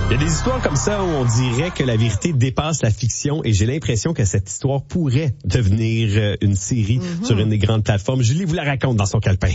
Il y a des histoires comme ça où on dirait que la vérité dépasse la fiction et j'ai l'impression que cette histoire pourrait devenir une série sur une des grandes plateformes. Julie vous la raconte dans son calepin.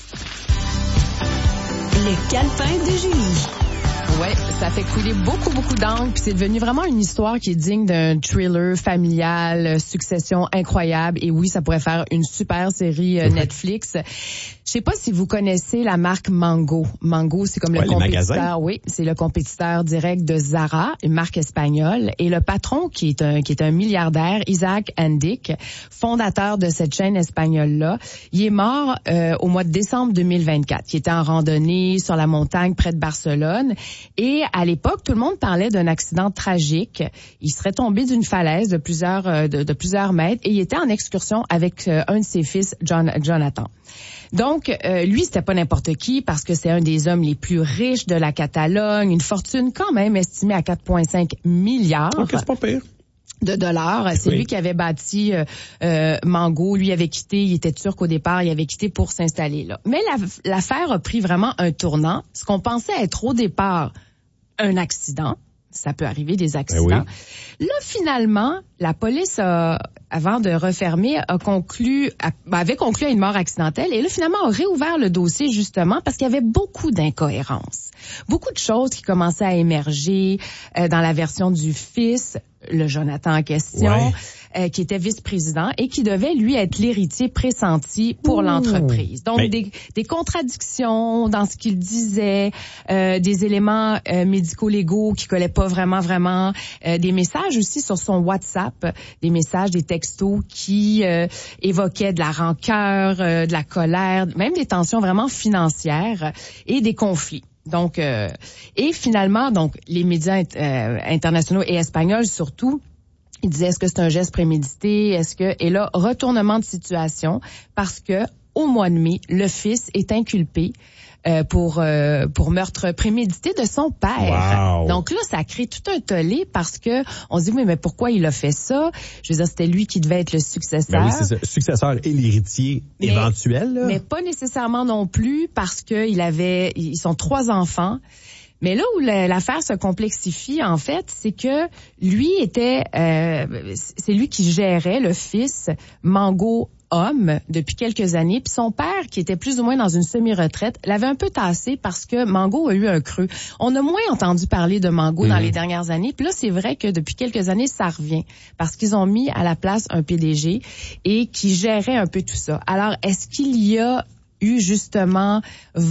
Le calepin de Julie. Ouais, ça fait couler beaucoup d'encre, puis c'est devenu vraiment une histoire qui est digne d'un thriller familial, succession incroyable, et oui, ça pourrait faire une super série Netflix. Je sais pas si vous connaissez la marque Mango. Mango, c'est comme le compétiteur, oui, c'est le compétiteur direct de Zara, une marque espagnole, et le patron qui est un milliardaire, Isaac Andic, fondateur de cette chaîne espagnole-là, il est mort au mois de décembre 2024. Il était en randonnée sur la montagne près de Barcelone. Et à l'époque, tout le monde parlait d'un accident tragique. Il serait tombé d'une falaise de plusieurs mètres et il était en excursion avec un de ses fils, Jonathan. Donc, lui, c'était pas n'importe qui parce que c'est un des hommes les plus riches de la Catalogne, une fortune quand même estimée à 4,5 milliards. OK, c'est pas pire. De dollars. C'est lui qui avait bâti Mango. Lui avait quitté, il était turc au départ, il avait quitté pour s'installer là. Mais l'affaire a pris vraiment un tournant. Ce qu'on pensait être au départ un accident, ça peut arriver des accidents. Oui. Là, finalement, la police avant de refermer, avait conclu à une mort accidentelle et là, finalement, a réouvert le dossier justement parce qu'il y avait beaucoup d'incohérences. Beaucoup de choses qui commençaient à émerger dans la version du fils, le Jonathan en question, qui était vice-président et qui devait, lui, être l'héritier pressenti pour l'entreprise. Donc, des contradictions dans ce qu'il disait, des éléments médico-légaux qui collaient pas vraiment, des messages aussi sur son WhatsApp, des messages, des textos qui évoquaient de la rancœur, de la colère, même des tensions vraiment financières et des conflits. Donc, et finalement, donc les médias internationaux et espagnols surtout, ils disaient est-ce que c'est un geste prémédité, et là retournement de situation parce que au mois de mai, le fils est inculpé pour meurtre prémédité de son père. Wow. Donc là, ça crée tout un tollé parce que on se dit oui, mais pourquoi il a fait ça? Je veux dire, c'était lui qui devait être le successeur. Ben oui, c'est ça. Successeur et l'héritier éventuel. Là. Mais pas nécessairement non plus parce que ils sont 3 enfants. Mais là où l'affaire se complexifie, en fait, c'est que lui c'est lui qui gérait le fils Mango homme depuis quelques années, puis son père, qui était plus ou moins dans une semi-retraite, l'avait un peu tassé parce que Mango a eu un creux. On a moins entendu parler de Mango dans les dernières années, puis là, c'est vrai que depuis quelques années, ça revient, parce qu'ils ont mis à la place un PDG et qui gérait un peu tout ça. Alors, est-ce qu'il y a eu justement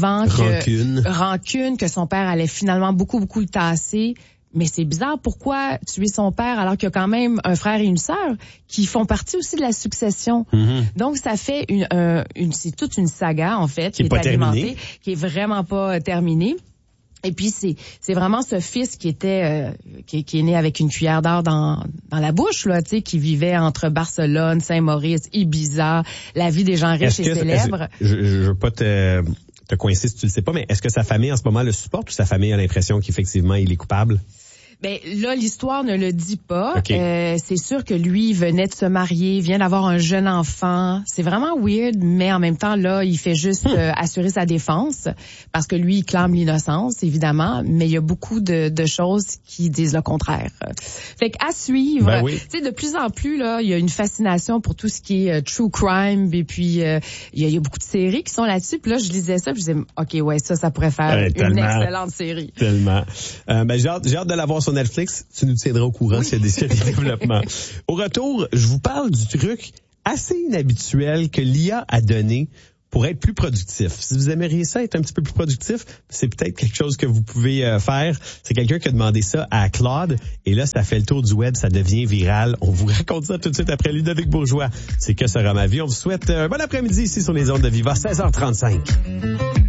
rancune que son père allait finalement beaucoup le tasser? Mais c'est bizarre, pourquoi tuer son père alors qu'il y a quand même un frère et une sœur qui font partie aussi de la succession. Donc ça fait c'est toute une saga en fait qui est alimentée, qui est vraiment pas terminée. Et puis c'est vraiment ce fils qui était qui est né avec une cuillère d'or dans la bouche là, tu sais, qui vivait entre Barcelone, Saint-Maurice, Ibiza, la vie des gens riches et célèbres. Je veux pas te coincer si tu le sais pas, mais est-ce que sa famille en ce moment le supporte ou sa famille a l'impression qu'effectivement il est coupable? Ben là, l'histoire ne le dit pas. Okay. C'est sûr que lui venait de se marier, vient d'avoir un jeune enfant. C'est vraiment weird, mais en même temps, là, il fait juste assurer sa défense parce que lui, il clame l'innocence, évidemment, mais il y a beaucoup de choses qui disent le contraire. Fait qu'à suivre, ben oui. Tu sais, de plus en plus, là, il y a une fascination pour tout ce qui est true crime, et puis il y a beaucoup de séries qui sont là-dessus. Puis là, je lisais ça, puis je disais, OK, ouais, ça pourrait faire une excellente série. Tellement. J'ai hâte de la voir sur Netflix, tu nous tiendras au courant s'il y a des séries de développement. Au retour, je vous parle du truc assez inhabituel que l'IA a donné pour être plus productif. Si vous aimeriez ça, être un petit peu plus productif, c'est peut-être quelque chose que vous pouvez faire. C'est quelqu'un qui a demandé ça à Claude, et là, ça fait le tour du web, ça devient viral. On vous raconte ça tout de suite après Ludovic Bourgeois. C'est Que sera ma vie? On vous souhaite un bon après-midi ici sur les ondes de Viva, 16h35.